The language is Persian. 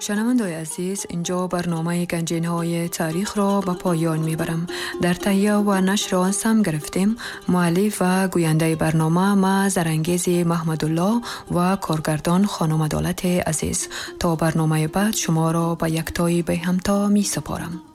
شنونده‌های عزیز، اینجا برنامه گنجینه‌های تاریخ را به پایان میبرم. در تهیه و نشر آن سهم گرفتیم مؤلف و گوینده برنامه ما زرانگیز محمدالله و کارگردان خانم دولت عزیز. تا برنامه بعد شما را به یکتایی به همتا می سپارم.